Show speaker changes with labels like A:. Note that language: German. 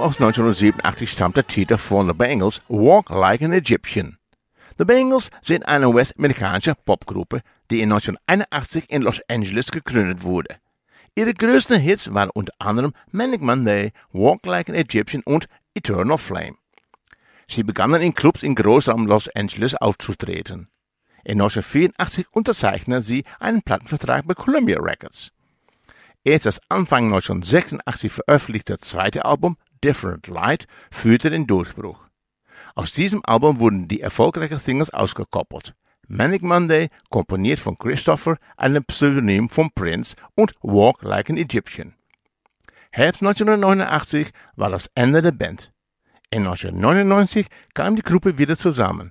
A: aus 1987 stammt der Titel von The Bangles, Walk Like an Egyptian. The Bangles sind eine US-amerikanische Popgruppe, die in 1981 in Los Angeles gegründet wurde. Ihre größten Hits waren unter anderem Manic Monday, Walk Like an Egyptian und Eternal Flame. Sie begannen in Clubs in Großraum Los Angeles aufzutreten. In 1984 unterzeichneten sie einen Plattenvertrag bei Columbia Records. Erst das Anfang 1986 veröffentlichte zweite Album, Different Light, führte den Durchbruch. Aus diesem Album wurden die erfolgreichen Singles ausgekoppelt. Manic Monday, komponiert von Christopher, einem Pseudonym von Prince, und Walk Like an Egyptian. Herbst 1989 war das Ende der Band. In 1999 kam die Gruppe wieder zusammen.